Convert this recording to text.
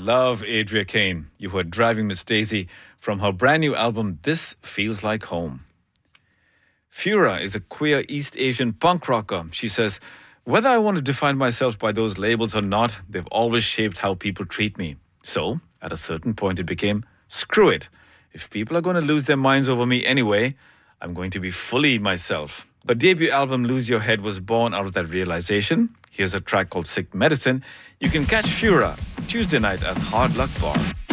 love Adria Kane. You heard Driving Miss Daisy from her brand new album, This Feels Like Home. Fura is a queer East Asian punk rocker. She says, whether I want to define myself by those labels or not, they've always shaped how people treat me. So, at a certain point, it became, screw it. If people are going to lose their minds over me anyway, I'm going to be fully myself. Her debut album, Lose Your Head, was born out of that realization. Here's a track called Sick Medicine. You can catch Fura Tuesday night at Hard Luck Bar.